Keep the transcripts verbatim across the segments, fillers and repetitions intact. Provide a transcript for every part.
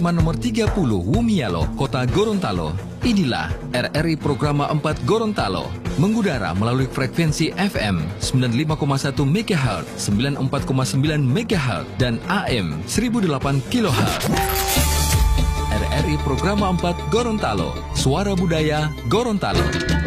Nomor tiga puluh Wumialo, Kota Gorontalo. Inilah R R I Programa empat Gorontalo, mengudara melalui frekuensi F M sembilan puluh lima koma satu megahertz, sembilan puluh empat koma sembilan megahertz, dan A M seribu delapan kilohertz. R R I Programa empat Gorontalo, Suara Budaya Gorontalo.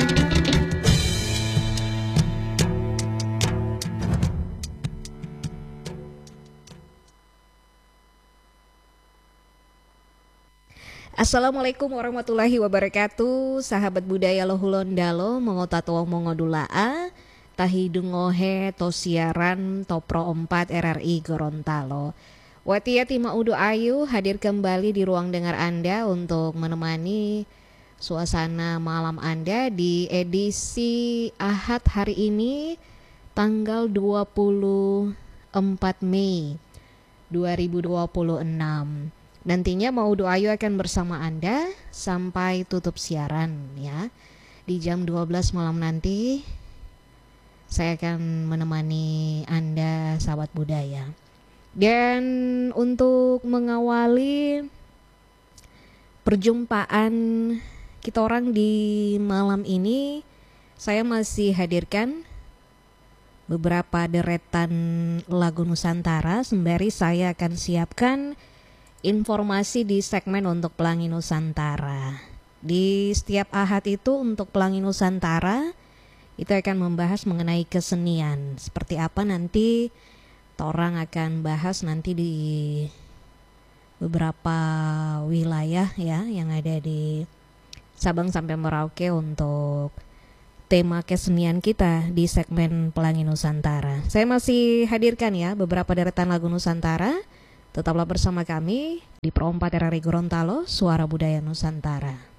Assalamualaikum warahmatullahi wabarakatuh. Sahabat budaya Lohulon Dalo, mengota tuang mongodulaa, tahi dungohe to siaran Topro empat R R I Gorontalo. Watia Tima Udu Ayu hadir kembali di ruang dengar Anda untuk menemani suasana malam Anda di edisi Ahad hari ini, tanggal dua puluh empat Mei dua ribu dua puluh enam. Nantinya Maudu Ayu akan bersama Anda sampai tutup siaran ya. Di jam dua belas malam nanti saya akan menemani Anda sahabat budaya. Dan untuk mengawali perjumpaan kita orang di malam ini, saya masih hadirkan beberapa deretan lagu Nusantara sembari saya akan siapkan informasi di segmen untuk Pelangi Nusantara. Di setiap Ahad itu untuk Pelangi Nusantara itu akan membahas mengenai kesenian. Seperti apa nanti orang akan bahas nanti di beberapa wilayah ya yang ada di Sabang sampai Merauke untuk tema kesenian kita di segmen Pelangi Nusantara. Saya masih hadirkan ya beberapa deretan lagu Nusantara. Tetaplah bersama kami di Pro empat R R I Gorontalo, Suara Budaya Nusantara.